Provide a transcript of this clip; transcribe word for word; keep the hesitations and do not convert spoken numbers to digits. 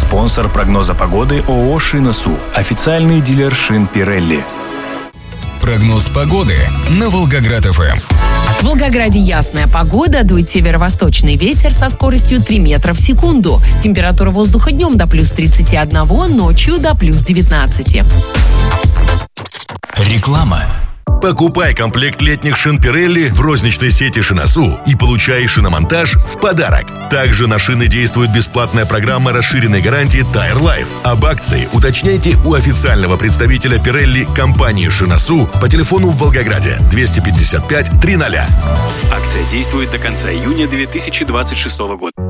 Спонсор прогноза погоды ООО «Шинасу». Официальный дилер шин Pirelli. Прогноз погоды на Волгоград-ФМ. В Волгограде ясная погода, дует северо-восточный ветер со скоростью три метра в секунду. Температура воздуха днем до плюс тридцати одного, ночью до плюс девятнадцати. Реклама. Покупай комплект летних шин Pirelli в розничной сети Шинасу и получай шиномонтаж в подарок. Также на шины действует бесплатная программа расширенной гарантии Tire Life. Об акции уточняйте у официального представителя Pirelli компании Шинасу по телефону в Волгограде двести пятьдесят пять триста. Акция действует до конца июня две тысячи двадцать шестого года.